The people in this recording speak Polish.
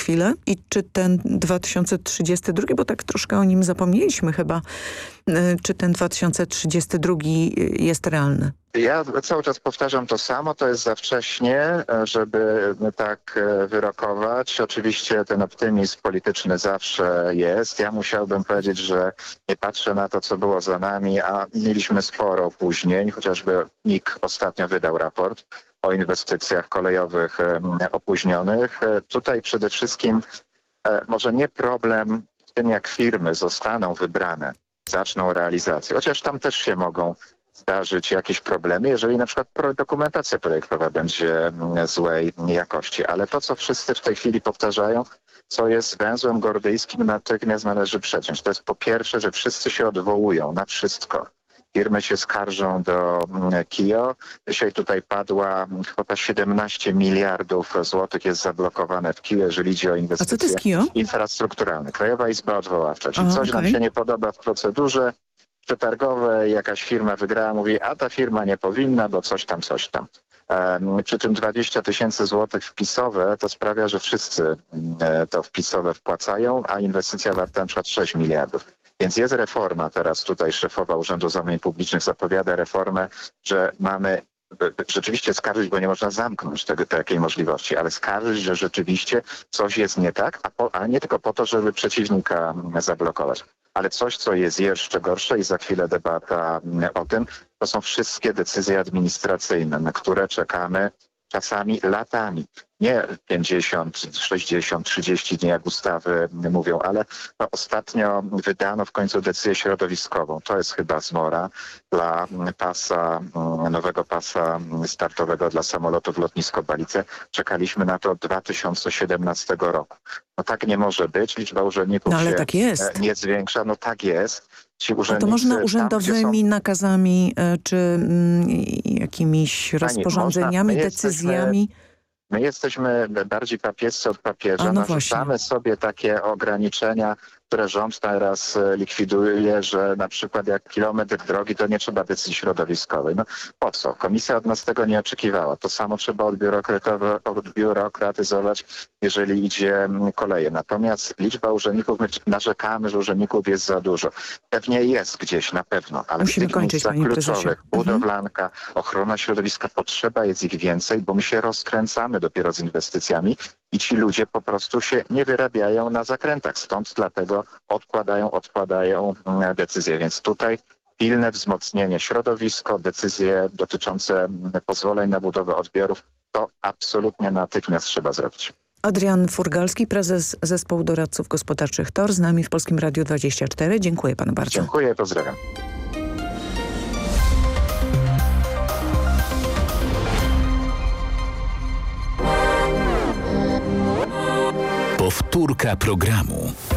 chwilę? I czy ten 2032, bo tak troszkę o nim zapomnieliśmy chyba, czy ten 2032 jest realny? Ja cały czas powtarzam to samo, to jest za wcześnie, żeby tak wyrokować. Oczywiście ten optymizm polityczny zawsze jest. Ja musiałbym powiedzieć, że nie patrzę na to, co było za nami, a mieliśmy sporo opóźnień, chociażby NIK ostatnio wydał raport o inwestycjach kolejowych opóźnionych. Tutaj przede wszystkim może nie problem w tym, jak firmy zostaną wybrane, zaczną realizację, chociaż tam też się mogą zdarzyć jakieś problemy, jeżeli na przykład dokumentacja projektowa będzie złej jakości. Ale to, co wszyscy w tej chwili powtarzają, co jest węzłem gordyjskim, natychmiast należy przeciąć. To jest po pierwsze, że wszyscy się odwołują na wszystko. Firmy się skarżą do KIO. Dzisiaj tutaj padła kwota 17 miliardów złotych jest zablokowane w KIO, jeżeli idzie o inwestycje. A co to jest KIO? Infrastrukturalne. Krajowa Izba Odwoławcza. Czyli coś nam się nie podoba w procedurze przetargowej, jakaś firma wygrała, mówi, a ta firma nie powinna, bo coś tam, coś tam. Przy czym 20 000 złotych wpisowe to sprawia, że wszyscy to wpisowe wpłacają, a inwestycja warta na przykład 6 miliardów. Więc jest reforma, teraz tutaj szefowa Urzędu Zamówień Publicznych zapowiada reformę, że mamy rzeczywiście skarżyć, bo nie można zamknąć takiej możliwości, ale skarżyć, że rzeczywiście coś jest nie tak, a nie tylko po to, żeby przeciwnika zablokować. Ale coś, co jest jeszcze gorsze i za chwilę debata o tym, to są wszystkie decyzje administracyjne, na które czekamy czasami latami. Nie 50, 60, 30 dni, jak ustawy mówią, ale ostatnio wydano w końcu decyzję środowiskową. To jest chyba zmora dla nowego pasa startowego dla samolotów lotnisko Balice. Czekaliśmy na to od 2017 roku. No tak nie może być. Liczba urzędników się tak jest. Nie zwiększa. No tak jest. Ci a to można urzędowymi nakazami czy jakimiś rozporządzeniami, decyzjami? My jesteśmy bardziej papiescy od papieża. Narzucamy sobie takie ograniczenia, które rząd teraz likwiduje, że na przykład jak kilometr drogi, to nie trzeba decyzji środowiskowej. No po co? Komisja od nas tego nie oczekiwała. To samo trzeba odbiurokratyzować, jeżeli idzie koleje. Natomiast liczba urzędników, my narzekamy, że urzędników jest za dużo. Pewnie jest gdzieś, na pewno, ale musimy w tych kończyć, miejscach kluczowych, budowlanka, ochrona środowiska, potrzeba jest ich więcej, bo my się rozkręcamy dopiero z inwestycjami i ci ludzie po prostu się nie wyrabiają na zakrętach. Stąd dlatego odkładają decyzje. Więc tutaj pilne wzmocnienie środowisko, decyzje dotyczące pozwoleń na budowę odbiorów, to absolutnie natychmiast trzeba zrobić. Adrian Furgalski, prezes Zespołu Doradców Gospodarczych TOR, z nami w Polskim Radiu 24. Dziękuję panu bardzo. Dziękuję, pozdrawiam. Powtórka programu.